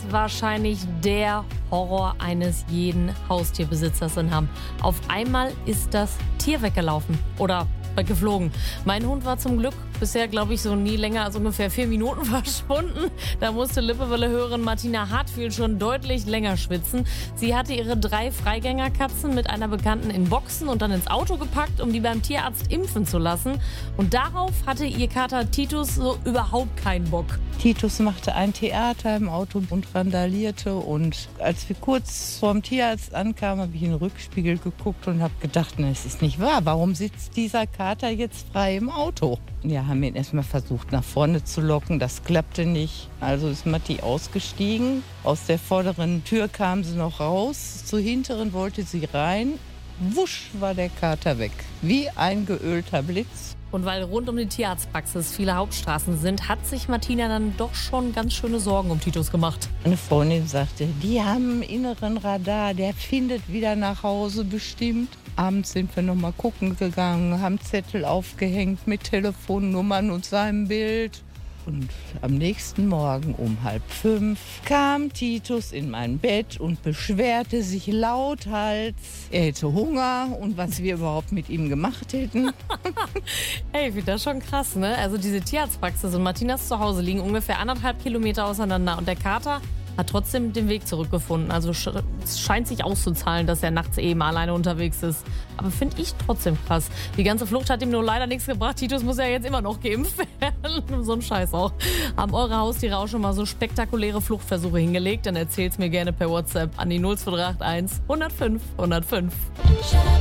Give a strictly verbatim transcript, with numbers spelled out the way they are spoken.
ist wahrscheinlich der Horror eines jeden Haustierbesitzers in Hamm. Auf einmal ist das Tier weggelaufen oder weggeflogen. Mein Hund war zum Glück bisher, glaube ich, so nie länger als ungefähr vier Minuten verschwunden. Da musste Lippewelle-Hörerin Martina Hartfield schon deutlich länger schwitzen. Sie hatte ihre drei Freigängerkatzen mit einer Bekannten in Boxen und dann ins Auto gepackt, um die beim Tierarzt impfen zu lassen. Und darauf hatte ihr Kater Titus so überhaupt keinen Bock. Titus machte ein Theater im Auto und randalierte. Und als wir kurz vorm Tierarzt ankamen, habe ich in den Rückspiegel geguckt und habe gedacht, na, es ist nicht wahr. Warum sitzt dieser Kater jetzt frei im Auto? Ja, haben ihn erstmal versucht, nach vorne zu locken. Das klappte nicht. Also ist Matti ausgestiegen. Aus der vorderen Tür kam sie noch raus. Zur hinteren wollte sie rein. Wusch war der Kater weg. Wie ein geölter Blitz. Und weil rund um die Tierarztpraxis viele Hauptstraßen sind, hat sich Martina dann doch schon ganz schöne Sorgen um Titus gemacht. Eine Freundin sagte, die haben einen inneren Radar, der findet wieder nach Hause bestimmt. Abends sind wir noch mal gucken gegangen, haben Zettel aufgehängt mit Telefonnummern und seinem Bild. Und am nächsten Morgen um halb fünf kam Titus in mein Bett und beschwerte sich lauthals, er hätte Hunger und was wir überhaupt mit ihm gemacht hätten. Hey, ich finde das schon krass, ne? Also diese Tierarztpraxis und Martinas Zuhause liegen ungefähr anderthalb Kilometer auseinander und der Kater hat trotzdem den Weg zurückgefunden. Also es scheint sich auszuzahlen, dass er nachts eben alleine unterwegs ist. Aber finde ich trotzdem krass. Die ganze Flucht hat ihm nur leider nichts gebracht. Titus muss ja jetzt immer noch geimpft werden. So ein Scheiß auch. Haben eure Haustiere auch schon mal so spektakuläre Fluchtversuche hingelegt? Dann erzählt's mir gerne per WhatsApp an die null zwei drei acht eins hundertfünf hundertfünf.